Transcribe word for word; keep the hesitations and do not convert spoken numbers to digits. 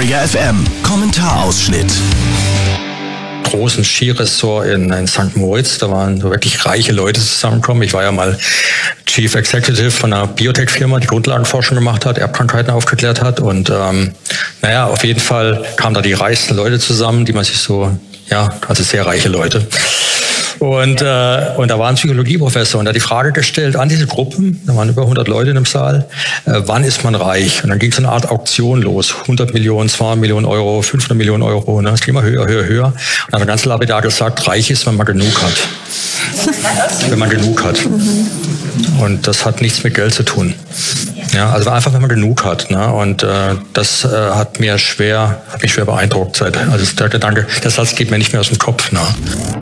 Area F M. Kommentarausschnitt. Großen Skiresort in, in Sankt Moritz. Da waren so wirklich reiche Leute zusammengekommen. Ich war ja mal Chief Executive von einer Biotech-Firma, die Grundlagenforschung gemacht hat, Erbkrankheiten aufgeklärt hat. Und ähm, naja, auf jeden Fall kamen da die reichsten Leute zusammen, die man sich so, ja, also sehr reiche Leute. Und, äh, und da war ein Psychologieprofessor und der hat die Frage gestellt an diese Gruppen, da waren über hundert Leute in dem Saal, äh, wann ist man reich? Und dann ging so eine Art Auktion los, hundert Millionen, zweihundert Millionen Euro, fünfhundert Millionen Euro, ne? Es ging immer höher, höher, höher. Und dann hat er ganz lapidar gesagt, reich ist, wenn man genug hat. Wenn man genug hat. Und das hat nichts mit Geld zu tun. Ja, also einfach, wenn man genug hat. Ne? Und äh, das äh, hat mir schwer, hat mich schwer beeindruckt. Seit, also der Gedanke, der Satz geht mir nicht mehr aus dem Kopf. Ne?